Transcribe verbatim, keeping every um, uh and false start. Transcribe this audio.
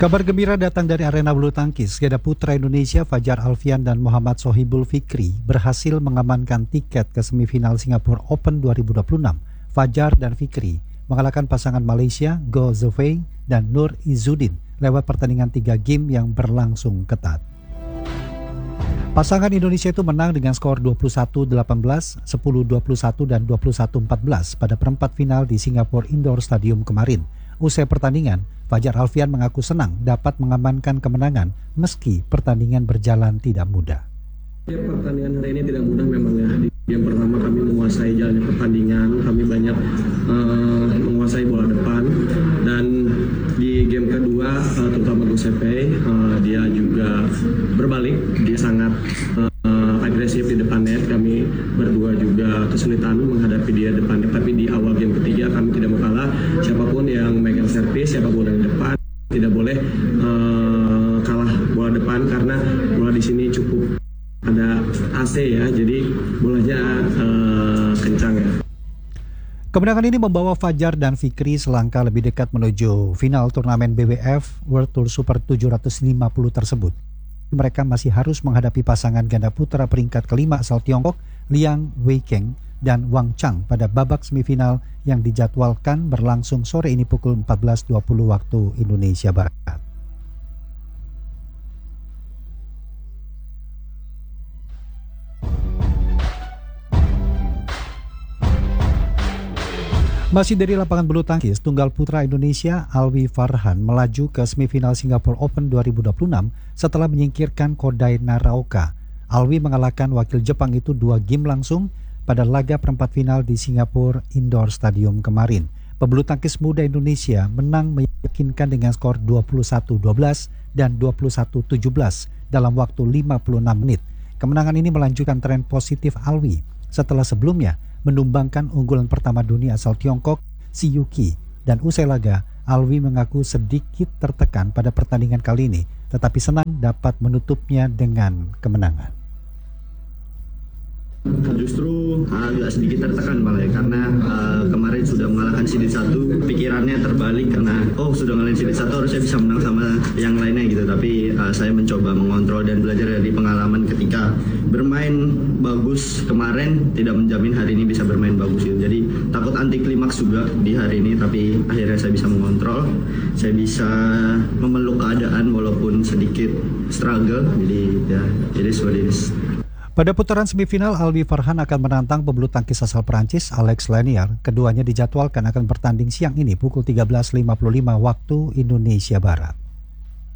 Kabar gembira datang dari arena bulu tangkis. Ganda putra Indonesia Fajar Alfian dan Muhammad Sohibul Fikri berhasil mengamankan tiket ke semifinal Singapore Open dua ribu dua puluh enam. Fajar dan Fikri mengalahkan pasangan Malaysia Go Zhifei dan Nur Izzuddin lewat pertandingan tiga game yang berlangsung ketat. Pasangan Indonesia itu menang dengan skor dua puluh satu delapan belas, sepuluh dua puluh satu, dan dua puluh satu empat belas pada perempat final di Singapore Indoor Stadium kemarin. Usai pertandingan, Fajar Alfian mengaku senang dapat mengamankan kemenangan meski pertandingan berjalan tidak mudah. Ya, pertandingan hari ini tidak mudah memang ya. Di game pertama kami menguasai jalannya pertandingan, kami banyak uh, menguasai bola depan, dan di game kedua uh, terutama Go Zhifei uh, dia juga berbalik, dia sangat uh, agresif di depan net. Kami berdua juga kesulitan menghadapi dia depan net, tapi di awal game ketiga kami tidak mau kalah. Siapapun yang megang servis, siapapun yang depan tidak boleh uh, kalah bola depan, karena bola di sini cukup ada A C ya, jadi bolanya uh, kencang ya. Kemenangan ini membawa Fajar dan Fikri selangkah lebih dekat menuju final turnamen B W F World Tour Super tujuh ratus lima puluh tersebut. Mereka masih harus menghadapi pasangan ganda putra peringkat kelima asal Tiongkok, Liang Weikeng dan Wang Chang pada babak semifinal yang dijadwalkan berlangsung sore ini pukul empat belas dua puluh waktu Indonesia Barat. Masih dari lapangan bulu tangkis, tunggal putra Indonesia Alwi Farhan melaju ke semifinal Singapore Open dua ribu dua puluh enam setelah menyingkirkan Kodai Naraoka. Alwi mengalahkan wakil Jepang itu dua game langsung pada laga perempat final di Singapore Indoor Stadium kemarin. Pebulu tangkis muda Indonesia menang meyakinkan dengan skor dua puluh satu dua belas dan dua puluh satu tujuh belas dalam waktu lima puluh enam menit. Kemenangan ini melanjutkan tren positif Alwi setelah sebelumnya menumbangkan unggulan pertama dunia asal Tiongkok, Si Yuki. Dan usai laga, Alwi mengaku sedikit tertekan pada pertandingan kali ini, tetapi senang dapat menutupnya dengan kemenangan. Justru agak sedikit tertekan malah ya, karena uh, kemarin sudah mengalahkan seeded satu, pikirannya terbalik karena oh sudah ngalahin seeded satu harusnya bisa menang sama yang lainnya gitu, tapi uh, saya mencoba mengontrol dan belajar dari pengalaman ketika bermain bagus kemarin tidak menjamin hari ini bisa bermain bagus gitu. Jadi takut anti klimaks juga di hari ini, tapi akhirnya saya bisa mengontrol, saya bisa memeluk keadaan walaupun sedikit struggle, jadi ya it is what it is. Pada putaran semifinal, Alwi Farhan akan menantang pebulu tangkis asal Perancis Alex Lanier. Keduanya dijadwalkan akan bertanding siang ini pukul tiga belas lima puluh lima waktu Indonesia Barat.